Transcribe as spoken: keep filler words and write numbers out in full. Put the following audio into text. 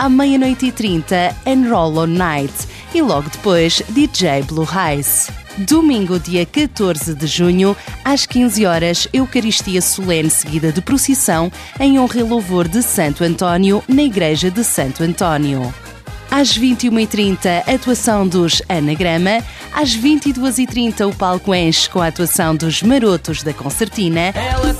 À meia-noite e trinta, Enroll on Night. E logo depois, D J Blue Eyes. Domingo, dia catorze de junho, às quinze horas, Eucaristia solene seguida de procissão em honra e louvor de Santo António, na Igreja de Santo António. Às vinte e uma e trinta, atuação dos Anagrama. Às vinte e duas e trinta, o palco enche com a atuação dos Marotos da Concertina. Ela